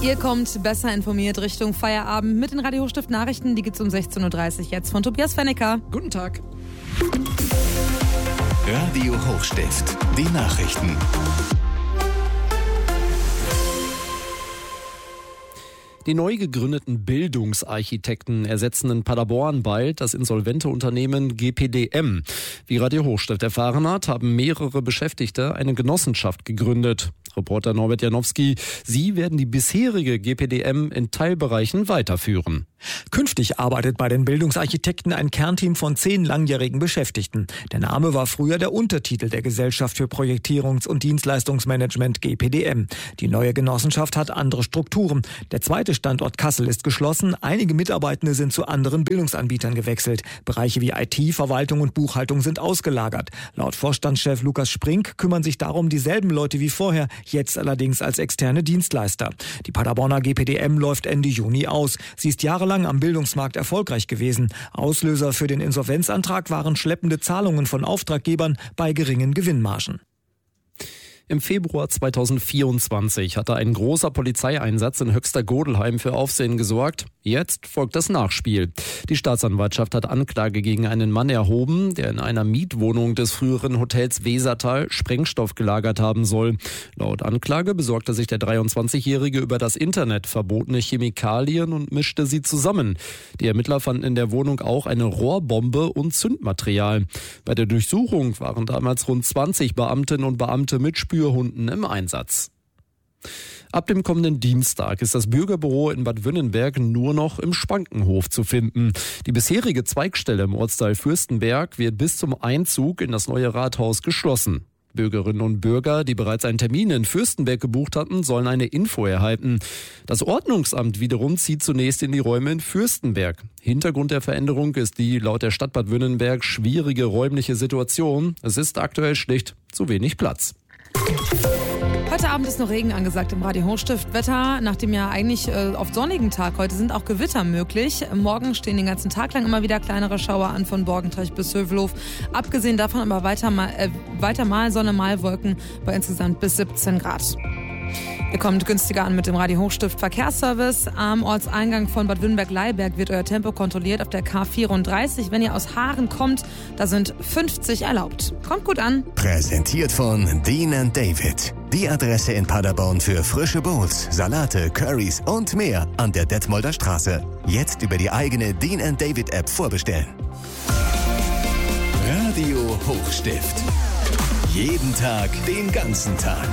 Ihr kommt besser informiert Richtung Feierabend mit den Radio Hochstift Nachrichten. Die gibt's um 16.30 Uhr jetzt von Tobias Fennecker. Guten Tag. Radio Hochstift, die Nachrichten. Die neu gegründeten Bildungsarchitekten ersetzen in Paderborn bald das insolvente Unternehmen GPDM. Wie Radio Hochstift erfahren hat, haben mehrere Beschäftigte eine Genossenschaft gegründet. Reporter Norbert Janowski, sie werden die bisherige GPDM in Teilbereichen weiterführen. Künftig arbeitet bei den Bildungsarchitekten ein Kernteam von 10 langjährigen Beschäftigten. Der Name war früher der Untertitel der Gesellschaft für Projektierungs- und Dienstleistungsmanagement GPDM. Die neue Genossenschaft hat andere Strukturen. Der zweite Standort Kassel ist geschlossen. Einige Mitarbeitende sind zu anderen Bildungsanbietern gewechselt. Bereiche wie IT, Verwaltung und Buchhaltung sind ausgelagert. Laut Vorstandschef Lukas Sprink kümmern sich darum dieselben Leute wie vorher, jetzt allerdings als externe Dienstleister. Die Paderborner GPDM läuft Ende Juni aus. Sie ist jahrelang am Bildungsmarkt erfolgreich gewesen. Auslöser für den Insolvenzantrag waren schleppende Zahlungen von Auftraggebern bei geringen Gewinnmargen. Im Februar 2024 hatte ein großer Polizeieinsatz in Höxter-Godelheim für Aufsehen gesorgt. Jetzt folgt das Nachspiel. Die Staatsanwaltschaft hat Anklage gegen einen Mann erhoben, der in einer Mietwohnung des früheren Hotels Wesertal Sprengstoff gelagert haben soll. Laut Anklage besorgte sich der 23-Jährige über das Internet verbotene Chemikalien und mischte sie zusammen. Die Ermittler fanden in der Wohnung auch eine Rohrbombe und Zündmaterial. Bei der Durchsuchung waren damals rund 20 Beamtinnen und Beamte mit Spürhunden im Einsatz. Ab dem kommenden Dienstag ist das Bürgerbüro in Bad Wünnenberg nur noch im Spankenhof zu finden. Die bisherige Zweigstelle im Ortsteil Fürstenberg wird bis zum Einzug in das neue Rathaus geschlossen. Bürgerinnen und Bürger, die bereits einen Termin in Fürstenberg gebucht hatten, sollen eine Info erhalten. Das Ordnungsamt wiederum zieht zunächst in die Räume in Fürstenberg. Hintergrund der Veränderung ist die laut der Stadt Bad Wünnenberg schwierige räumliche Situation. Es ist aktuell schlicht zu wenig Platz. Heute Abend ist noch Regen angesagt im Radio Hochstift. Wetter nach dem ja eigentlich oft sonnigen Tag heute sind auch Gewitter möglich. Morgen stehen den ganzen Tag lang immer wieder kleinere Schauer an von Borgentreich bis Hövelhof. Abgesehen davon aber weiter mal Sonne, mal Wolken bei insgesamt bis 17 Grad. Ihr kommt günstiger an mit dem Radio Hochstift Verkehrsservice. Am Ortseingang von Bad Wünnenberg-Leiberg wird euer Tempo kontrolliert auf der K34. Wenn ihr aus Haaren kommt, da sind 50 erlaubt. Kommt gut an. Präsentiert von Dean & David. Die Adresse in Paderborn für frische Bowls, Salate, Currys und mehr an der Detmolder Straße. Jetzt über die eigene Dean & David App vorbestellen. Radio Hochstift. Jeden Tag, den ganzen Tag.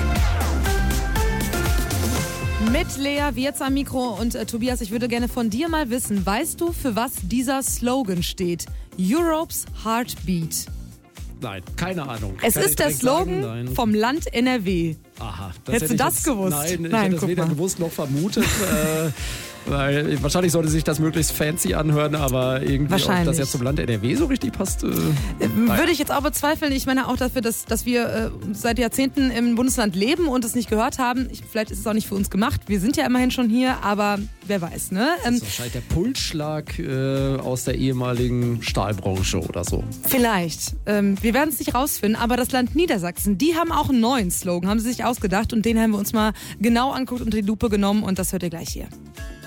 Mit Lea Wirz am Mikro und Tobias, ich würde gerne von dir mal wissen, weißt du, für was dieser Slogan steht? Europe's Heartbeat. Nein, keine Ahnung. Es ist der Slogan vom Land NRW. Aha. Hättest du das gewusst? Nein, ich hätte das weder gewusst noch vermutet. Weil wahrscheinlich sollte sich das möglichst fancy anhören, aber irgendwie, ob das jetzt zum Land NRW so richtig passt. Würde ich jetzt auch bezweifeln. Ich meine auch dafür, dass wir seit Jahrzehnten im Bundesland leben und es nicht gehört haben. Vielleicht ist es auch nicht für uns gemacht. Wir sind ja immerhin schon hier, aber wer weiß, ne? Das ist wahrscheinlich der Pulsschlag aus der ehemaligen Stahlbranche oder so. Vielleicht. Wir werden es nicht rausfinden, aber das Land Niedersachsen, die haben auch einen neuen Slogan, haben sie sich ausgedacht und den haben wir uns mal genau angeguckt, unter die Lupe genommen und das hört ihr gleich hier.